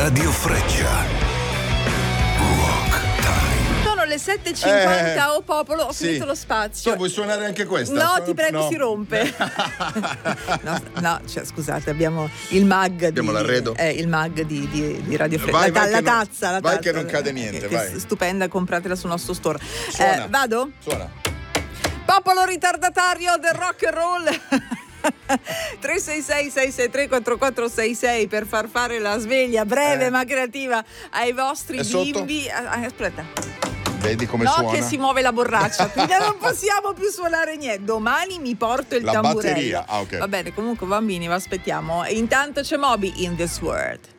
Radio Freccia. Rock Time. Sono le 7.50, popolo, ho finito lo spazio. Tu vuoi suonare anche questa? No, ti prego, no. si rompe. no, cioè, scusate, abbiamo il mag. Abbiamo l'arredo. Il mag di Radio Freccia. Vai, La vai tazza. che non cade niente, che vai. Stupenda, compratela sul nostro store. Suona. Vado? Suona. Popolo ritardatario del rock and roll. 366-663-4466 per far fare la sveglia breve ma creativa ai vostri bimbi. Aspetta. Vedi come no, suona? che si muove la borraccia, quindi non possiamo più suonare niente. Domani mi porto il la tamburello. batteria. Ah, ok. Va bene, comunque bambini, vi aspettiamo. Intanto c'è Moby in This World.